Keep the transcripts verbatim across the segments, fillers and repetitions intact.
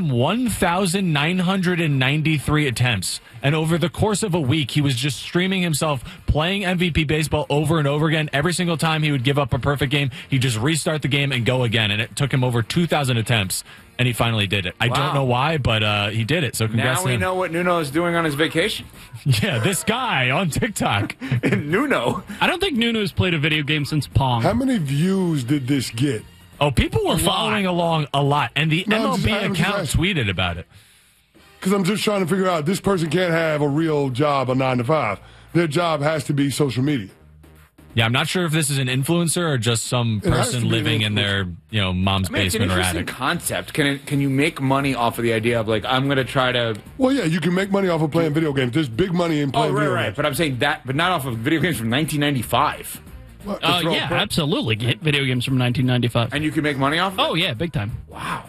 him one thousand nine hundred ninety-three attempts. And over the course of a week, he was just streaming himself playing M V P baseball over and over again. Every single time he would give up a perfect game, he'd just restart the game and go again. And it took him over two thousand attempts. And he finally did it. I wow. don't know why, but uh, he did it. So congrats now to him. Now we know what Nuno is doing on his vacation. Yeah, this guy on TikTok. Nuno. I don't think Nuno's played a video game since Pong. How many views did this get? Oh, people were A following lot. along a lot. And the No, M L B just- I'm just account asking. tweeted about it. Because I'm just trying to figure out, this person can't have a real job, a nine to five. Their job has to be social media. Yeah, I'm not sure if this is an influencer or just some It has to person be living an in their, you know, mom's I mean, it's an basement or interesting attic. concept. Can it, can you make money off of the idea of, like, I'm going to try to... Well, yeah, you can make money off of playing video games. There's big money in Oh, playing right, video right. games. But I'm saying that, but not off of video games from nineteen ninety-five. What, Uh, throw a yeah, pro- absolutely. Get video games from nineteen ninety-five. And you can make money off of it? Oh, yeah, big time. Wow.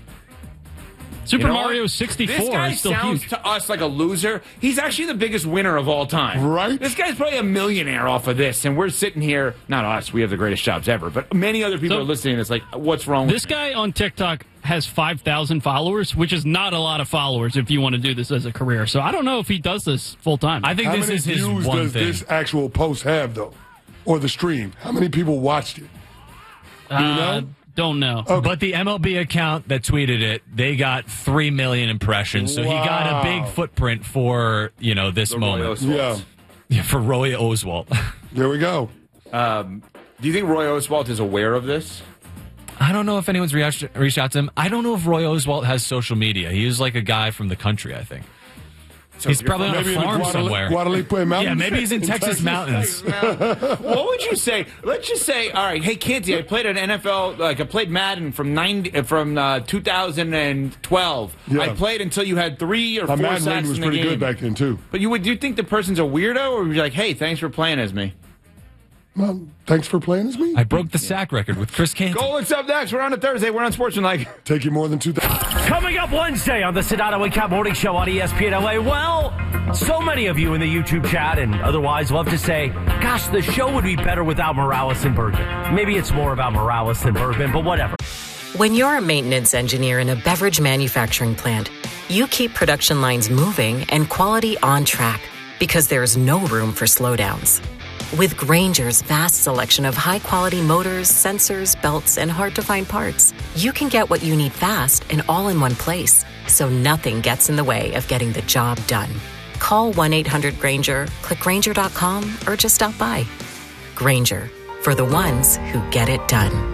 Super You know Mario what? sixty-four This guy is still sounds huge. to us like a loser. He's actually the biggest winner of all time. Right? This guy's probably a millionaire off of this, and we're sitting here, not us, we have the greatest jobs ever, but many other people So- are listening. It's like, what's wrong with This guy on TikTok has five thousand followers, which is not a lot of followers if you want to do this as a career. So I don't know if he does this full time. I think How this many is his views one does thing. this actual post have, though? Or the stream? How many people watched it? Do you uh, know? Don't know. Okay. But the M L B account that tweeted it, they got three million impressions. So he got a Wow. big footprint for, you know, this The moment. Roy Oswalt. Yeah. Yeah, for Roy Oswalt. There we go. Um, do you think Roy Oswalt is aware of this? I don't know if anyone's reached, reached out to him. I don't know if Roy Oswalt has social media. He was like a guy from the country, I think. So He's you're probably on from- a Maybe in the farm Guadal- somewhere. Guadalupe Mountains? Yeah, maybe he's in Texas mountains. What would you say? Let's just say, all right, hey Canty, I played an N F L, like I played Madden from ninety, from uh, two thousand twelve. Yeah. I played until you had three or My four Madden sacks rating was in the pretty game. good back then, too. But you would, do you think the person's a weirdo, or would you be like, hey, thanks for playing as me? Well, thanks for playing as me. I broke the sack record with Chris Canty. Goal up next. We're on a Thursday. We're on Sportsmanlike. Take you more than two thousand. Coming up Wednesday on the Sedano and Cap Morning Show on E S P N L A. Well, so many of you in the YouTube chat and otherwise love to say, gosh, the show would be better without Morales and Bergman. Maybe it's more about Morales than Bergman, but whatever. When you're a maintenance engineer in a beverage manufacturing plant, you keep production lines moving and quality on track because there's no room for slowdowns. With Grainger's vast selection of high-quality motors, sensors, belts, and hard-to-find parts, you can get what you need fast and all in one place, so nothing gets in the way of getting the job done. Call one eight hundred Grainger, click Grainger dot com, or just stop by. Grainger, for the ones who get it done.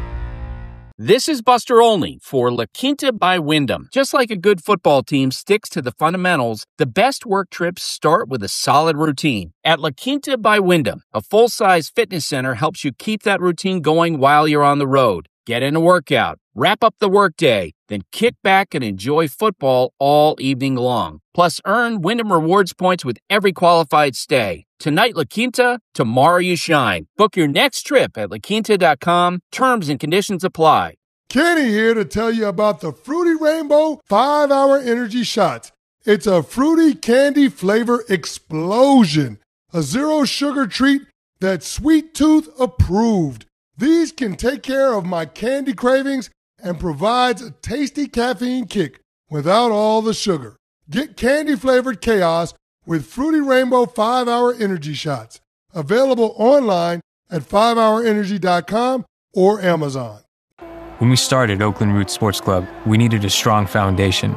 This is Buster Olney for La Quinta by Wyndham. Just like a good football team sticks to the fundamentals, the best work trips start with a solid routine. At La Quinta by Wyndham, a full-size fitness center helps you keep that routine going while you're on the road. Get in a workout, wrap up the workday, then kick back and enjoy football all evening long. Plus, earn Wyndham Rewards points with every qualified stay. Tonight, La Quinta, tomorrow you shine. Book your next trip at la quinta dot com. Terms and conditions apply. Kenny here to tell you about the Fruity Rainbow five hour Energy Shots. It's a fruity candy flavor explosion. A zero sugar treat that's Sweet Tooth approved. These can take care of my candy cravings and provides a tasty caffeine kick without all the sugar. Get candy-flavored chaos with Fruity Rainbow five hour Energy Shots. Available online at five hour energy dot com or Amazon. When we started Oakland Roots Sports Club, we needed a strong foundation.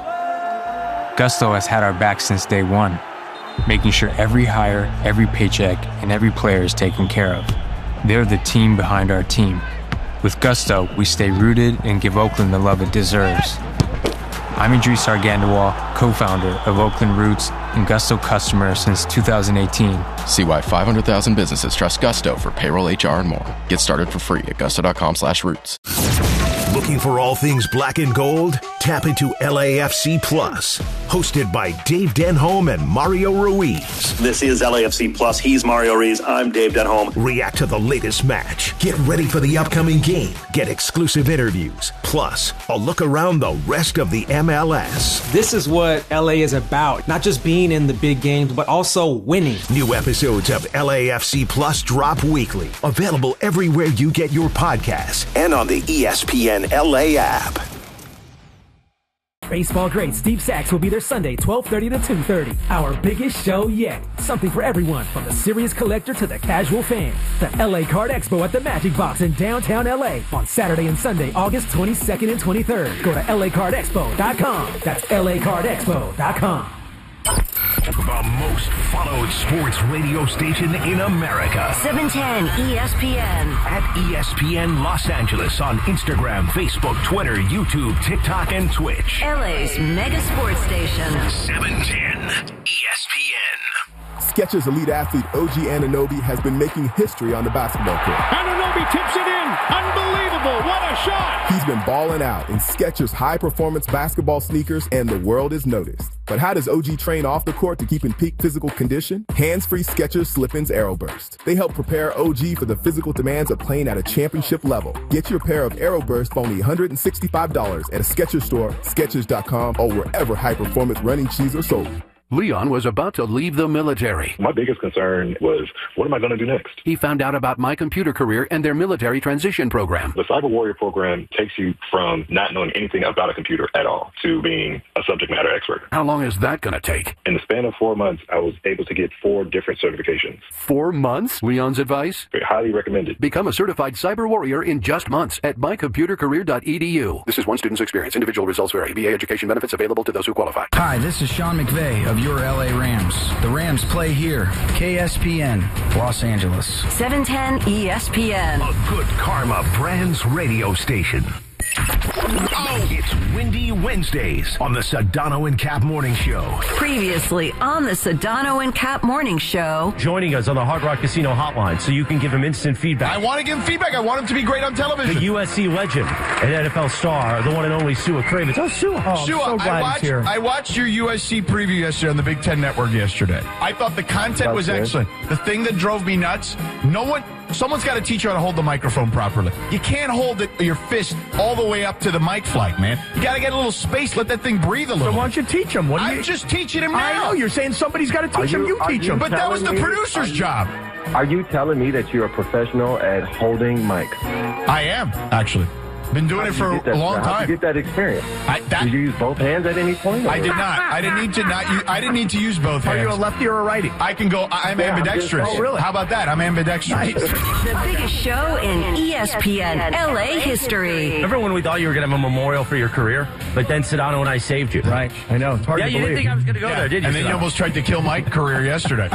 Gusto has had our back since day one, making sure every hire, every paycheck, and every player is taken care of. They're the team behind our team. With Gusto, we stay rooted and give Oakland the love it deserves. I'm Idris Argandois, co-founder of Oakland Roots and Gusto customer since two thousand eighteen. See why five hundred thousand businesses trust Gusto for payroll, H R, and more. Get started for free at gusto dot com slash roots. Looking for all things black and gold? Tap into L A F C Plus, hosted by Dave Denholm and Mario Ruiz. This is L A F C Plus. He's Mario Ruiz. I'm Dave Denholm. React to the latest match. Get ready for the upcoming game. Get exclusive interviews. Plus, a look around the rest of the M L S. This is what L A is about. Not just being in the big games, but also winning. New episodes of L A F C Plus drop weekly. Available everywhere you get your podcasts and on the E S P N L A app. Baseball great Steve Sachs will be there Sunday, twelve thirty to two thirty. Our biggest show yet. Something for everyone, from the serious collector to the casual fan. The L A Card Expo at the Magic Box in downtown L A on Saturday and Sunday, August twenty-second and twenty-third. Go to L A card expo dot com. That's L A card expo dot com. The most followed sports radio station in America. seven ten E S P N. At E S P N Los Angeles on Instagram, Facebook, Twitter, YouTube, TikTok, and Twitch. L A's mega sports station. seven ten E S P N. Skechers elite athlete O G Anunoby has been making history on the basketball court. Anunoby tips it in. Unbelievable. What a shot. He's been balling out in Skechers high-performance basketball sneakers, and the world has noticed. But how does O G train off the court to keep in peak physical condition? Hands-free Skechers Slip-ins AeroBurst. They help prepare O G for the physical demands of playing at a championship level. Get your pair of AeroBurst for only one hundred sixty-five dollars at a Skechers store, Skechers dot com, or wherever high-performance running shoes are sold. Leon was about to leave the military. My biggest concern was, what am I going to do next? He found out about My Computer Career and their military transition program. The Cyber Warrior program takes you from not knowing anything about a computer at all to being a subject matter expert. How long is that going to take? In the span of four months, I was able to get four different certifications. Four months? Leon's advice? Highly recommended. Become a certified cyber warrior in just months at my computer career dot e d u. This is one student's experience. Individual results vary. V A education benefits available to those who qualify. Hi, this is Sean McVay of your L A Rams. The Rams play here. K S P N, Los Angeles. seven ten E S P N. A good karma brands radio station. Oh, it's Windy Wednesdays on the Sedano and Cap Morning Show. Previously on the Sedano and Cap Morning Show. Joining us on the Hard Rock Casino hotline so you can give him instant feedback. I want to give him feedback. I want him to be great on television. The U S C legend and N F L star, the one and only Sua Cravens. Oh, Sua. Oh, Sua, I'm so glad I, he's watched, here. I watched your U S C preview yesterday on the Big Ten Network yesterday. I thought the content That's was good. excellent. The thing that drove me nuts, no one... Someone's got to teach you how to hold the microphone properly. You can't hold it, your fist all the way up to the mic flag, man. You got to get a little space, let that thing breathe a little. So why don't you teach him? What do I'm you... just teaching him now. I know. You're saying somebody's got to teach him. You, you teach him. But that was the me, producer's you, job. Are you telling me that you're a professional at holding mics? I am, actually. Been doing it for a long time. How did you get that experience? I, that, did you use both hands at any point? Or? I did not. I didn't need to not. Use, I didn't need to use both hands. Are you a lefty or a righty? I can go. I'm Yeah, ambidextrous. I'm just, oh, really? How about that? I'm ambidextrous. The biggest show in E S P N L A history. Remember when we thought you were going to have a memorial for your career, but then Sedano and I saved you? Right. I know. It's hard Yeah, to you believe. didn't think I was going to go Yeah. there, did you? And then you Sedano? almost tried to kill my career yesterday.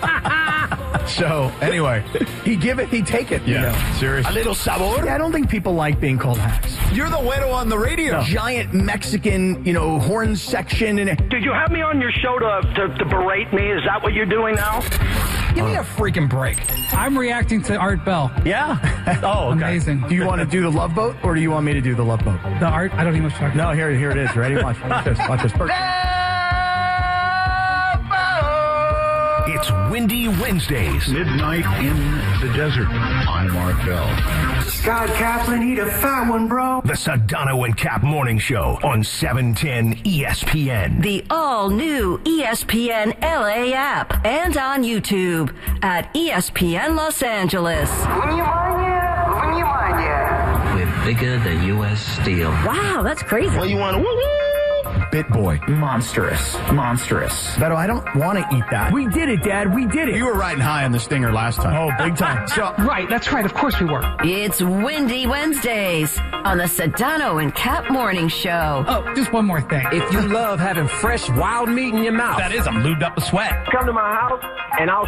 So anyway, He give it, he take it. yeah, You know? seriously. A little sabor. Yeah, I don't think people like being called hacks. You're the widow on the radio. Giant Mexican, you know, horn section. And Did you have me on your show to, to, to berate me? Is that what you're doing now? give me a freaking break. I'm reacting to Art Bell. Yeah? Oh, okay. Amazing. Do you want to do the Love Boat, or do you want me to do the Love Boat? The art, I don't even know what you're talking No, here, here it is. Ready? Watch, watch this. Watch this. It's Windy Wednesdays. Midnight in the desert. I'm Art Bell. Scott Kaplan, eat a fat one, bro. The Sedano and Cap Morning Show on seven ten E S P N. The all-new E S P N L A app and on YouTube at E S P N Los Angeles. We're bigger than U S Steel. Wow, that's crazy. Well, you want to woo-woo? Bit boy. Monstrous. Monstrous. Beto, I don't want to eat that. We did it, Dad. We did it. You were riding high on the stinger last time. Oh, big time. So, Right, that's right. Of course we were. It's Windy Wednesdays on the Sedano and Cap Morning Show. Oh, just one more thing. If you love having fresh, wild meat in your mouth. That is, I'm lubed up with sweat. Come to my house, and I'll